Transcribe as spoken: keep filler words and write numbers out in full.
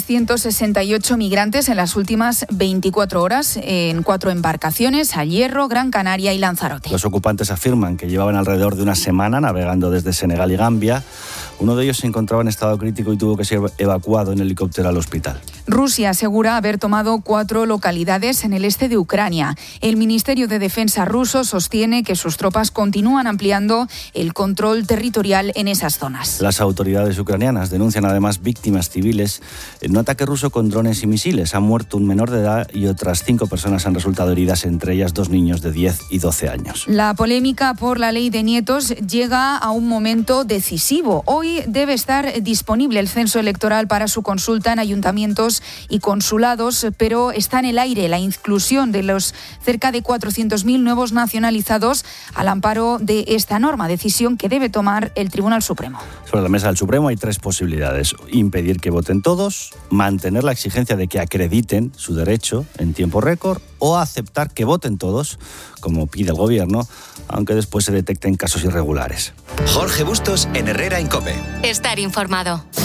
ciento sesenta y ocho migrantes en las últimas veinticuatro horas en cuatro embarcaciones, a Hierro, Gran Canaria y Lanzarote. Los ocupantes afirman que llevaban alrededor de una semana navegando desde Senegal y Gambia. Uno de ellos se encontraba en estado crítico y tuvo que ser evacuado en helicóptero al hospital. Rusia asegura haber tomado cuatro localidades en el este de Ucrania. El Ministerio de Defensa ruso sostiene que sus tropas continúan ampliando el control territorial en esas zonas. Las autoridades ucranianas denuncian además víctimas civiles en un ataque ruso con drones y misiles. Ha muerto un menor de edad y otras cinco personas han resultado heridas, entre ellas dos niños de diez y doce años. La polémica por la ley de nietos llega a un momento decisivo. Hoy debe estar disponible el censo electoral para su consulta en ayuntamientos y consulados, pero está en el aire la inclusión de los cerca de cuatrocientos mil nuevos nacionalizados al amparo de esta norma, decisión que debe tomar el Tribunal Supremo. Sobre la mesa del Supremo hay tres posibilidades: impedir que voten todos, mantener la exigencia de que acrediten su derecho en tiempo récord o aceptar que voten todos, como pide el Gobierno, aunque después se detecten casos irregulares. Jorge Bustos en Herrera en COPE. Estar informado.